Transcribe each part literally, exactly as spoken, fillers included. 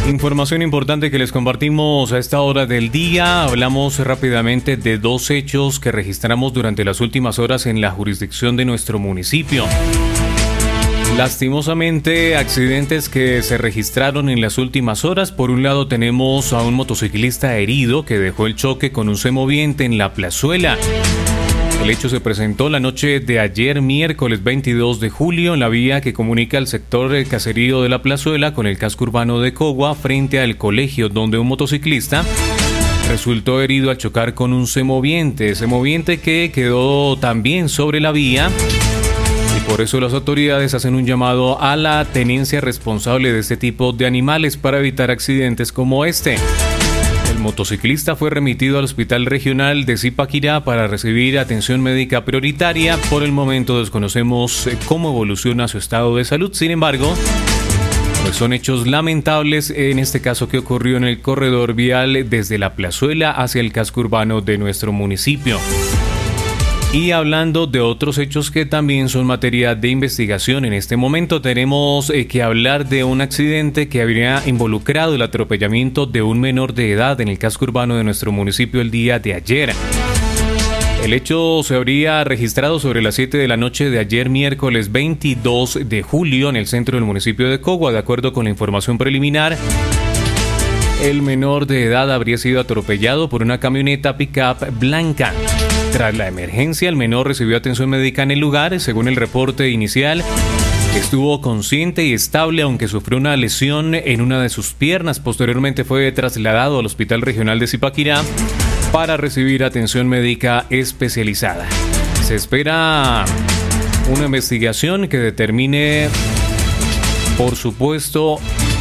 Información importante que les compartimos a esta hora del día. Hablamos rápidamente de dos hechos que registramos durante las últimas horas en la jurisdicción de nuestro municipio. Lastimosamente, accidentes que se registraron en las últimas horas. Por un lado tenemos a un motociclista herido que dejó el choque con un semoviente en la plazuela. El hecho se presentó la noche de ayer, miércoles veintidós de julio, en la vía que comunica el sector del caserío de la Plazuela con el casco urbano de Cogua, frente al colegio, donde un motociclista resultó herido al chocar con un semoviente, semoviente que quedó también sobre la vía. Y por eso las autoridades hacen un llamado a la tenencia responsable de este tipo de animales para evitar accidentes como este. El motociclista fue remitido al Hospital Regional de Zipaquirá para recibir atención médica prioritaria. Por el momento desconocemos cómo evoluciona su estado de salud. Sin embargo, pues son hechos lamentables en este caso que ocurrió en el corredor vial desde la Plazuela hacia el casco urbano de nuestro municipio. Y hablando de otros hechos que también son materia de investigación, en este momento tenemos eh, que hablar de un accidente que habría involucrado el atropellamiento de un menor de edad en el casco urbano de nuestro municipio el día de ayer. El hecho se habría registrado sobre las siete de la noche de ayer, miércoles veintidós de julio, en el centro del municipio de Cogua. De acuerdo con la información preliminar, el menor de edad habría sido atropellado por una camioneta pick-up blanca. Tras la emergencia, el menor recibió atención médica en el lugar. Según el reporte inicial, estuvo consciente y estable, aunque sufrió una lesión en una de sus piernas. Posteriormente fue trasladado al Hospital Regional de Zipaquirá para recibir atención médica especializada. Se espera una investigación que determine, por supuesto,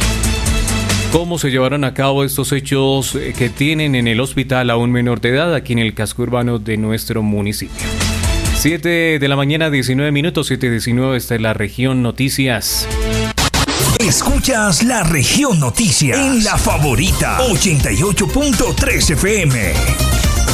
cómo se llevaron a cabo estos hechos que tienen en el hospital a un menor de edad aquí en el casco urbano de nuestro municipio. siete de la mañana, diecinueve minutos, siete diecinueve, esta es la Región Noticias. Escuchas la Región Noticias en La Favorita ochenta y ocho punto tres F M.